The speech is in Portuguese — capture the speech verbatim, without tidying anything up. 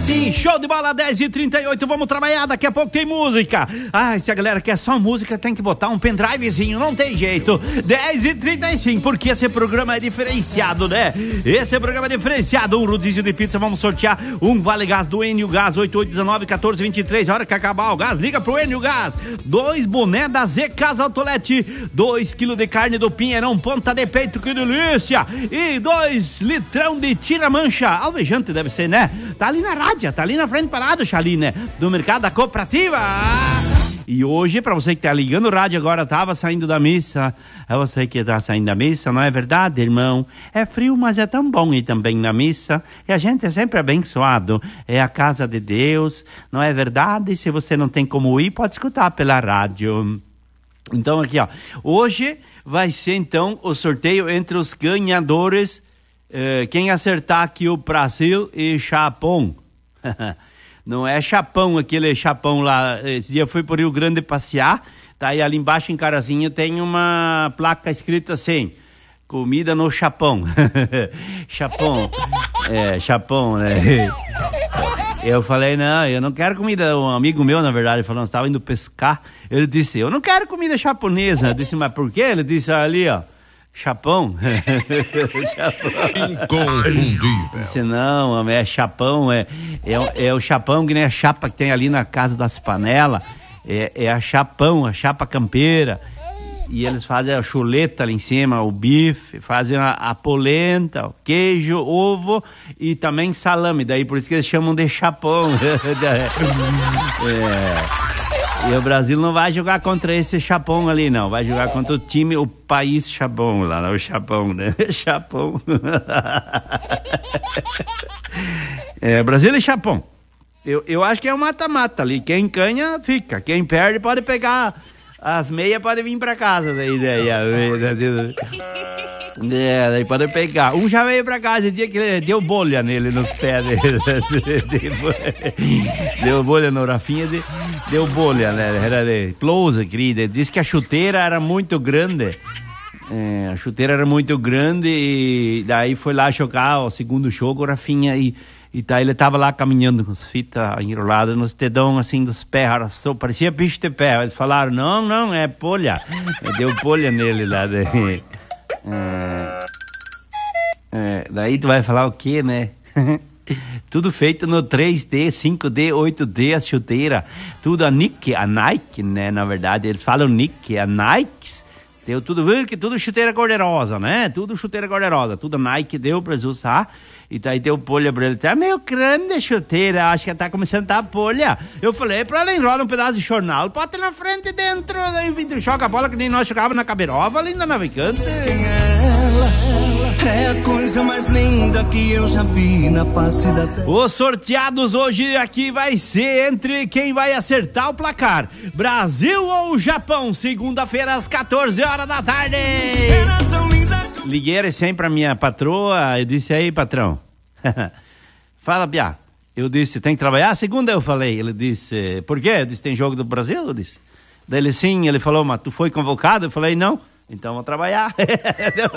sim, show de bola, dez e trinta e oito, vamos trabalhar, daqui a pouco tem música. Ah, se a galera quer só música, tem que botar um pendrivezinho, não tem jeito. Dez e trinta e cinco, porque esse programa é diferenciado, né? Esse programa é diferenciado, um rodízio de pizza, vamos sortear um Vale Gás do Enio Gás, oito oito um nove, um quatro dois três, a hora que acabar o gás, liga pro Enio Gás. Dois boné da Z Casa Autolete, dois quilos de carne do Pinheirão, ponta de peito, que delícia, e dois litrão de tira-mancha, alvejante deve ser, né? Tá ali na rádio, tá ali na frente parado, Xali, né? Do mercado da cooperativa. E hoje, pra você que tá ligando o rádio agora, tava saindo da missa, é você que tá saindo da missa, não é verdade, irmão? É frio, mas é tão bom ir também na missa, e a gente é sempre abençoado, é a casa de Deus, não é verdade? Se você não tem como ir, pode escutar pela rádio. Então aqui, ó, hoje vai ser então o sorteio entre os ganhadores. Uh, quem acertar aqui o Brasil e Japão. Não é Chapão, aquele Chapão lá. Esse dia eu fui por Rio Grande passear, tá aí ali embaixo em Carazinho tem uma placa escrita assim: comida no Chapão. Chapão. É, Chapão, né? Eu falei, não, eu não quero comida. Um amigo meu, na verdade, falou, estava indo pescar. Ele disse, eu não quero comida japonesa. Eu disse, mas por quê? Ele disse, ali, ó, Chapão. Chapão. Inconfundível. Disse, não, homem, é Chapão, é, é, é o Chapão que nem a chapa que tem ali na casa das panelas. É, é a Chapão, a chapa campeira. E eles fazem a chuleta ali em cima, o bife, fazem a, a polenta, o queijo, ovo e também salame. Daí por isso que eles chamam de Chapão. É. E o Brasil não vai jogar contra esse Chapão ali, não. Vai jogar contra o time, o país Chapão lá, não, o Chapão, né? Chapão. É, Brasil e Chapão. Eu, eu acho que é um mata-mata ali. Quem ganha, fica. Quem perde pode pegar as meias, pode vir pra casa. Daí, daí, é, daí pode pegar. Um já veio pra casa esse dia que ele deu bolha nele nos pés dele. Deu bolha no Rafinha, de, deu bolha, né? Era de plousa, querida. Disse que a chuteira era muito grande. É, a chuteira era muito grande e daí foi lá jogar o segundo jogo, o Rafinha, e, e daí ele tava lá caminhando com as fitas enroladas nos dedão assim dos pés, arrastou, parecia bicho de pé. Eles falaram, não, não, é polha. Deu polha nele lá. Daí, é, é, daí tu vai falar o quê, né? Tudo feito no três D, cinco D, oito D, a chuteira. Tudo a Nike, a Nike, né? Na verdade, eles falam Nike, a Nike. Deu tudo, viu? Que tudo chuteira cor-de-rosa, né? Tudo chuteira cor-de-rosa. Tudo Nike deu pra eles usar. E daí deu polha pra ele. Tá meio grande a chuteira. Acho que tá começando a dar polha. Eu falei pra ela, enrola um pedaço de jornal. Bota na frente dentro. Daí joga a bola que nem nós jogávamos na Cabirova, ali na Navegante. Ela é a coisa mais linda que eu já vi na face da terra. Os sorteados hoje aqui vai ser entre quem vai acertar o placar: Brasil ou Japão, segunda-feira às quatorze horas da tarde. Liguei sempre pra minha patroa, eu disse, aí patrão, fala Biá, eu disse, tem que trabalhar? Segunda eu falei, ele disse, por quê? Eu disse, tem jogo do Brasil? Eu disse, daí ele sim, ele falou, mas tu foi convocado? Eu falei, não, então vou trabalhar.